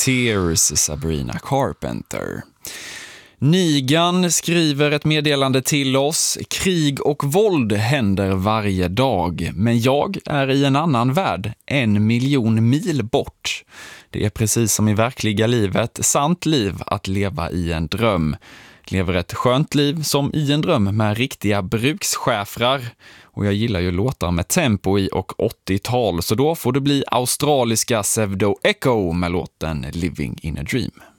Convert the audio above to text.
Tears, Sabrina Carpenter. Nigan skriver ett meddelande till oss. Krig och våld händer varje dag, men jag är i en annan värld, 1 miljon mil bort. Det är precis som i verkliga livet, sant liv att leva i en dröm. Lever ett skönt liv som i en dröm med riktiga brukschäfrar. Och jag gillar ju låtar med tempo i och 80-tal, så då får det bli australiska Pseudo Echo med låten Living in a Dream.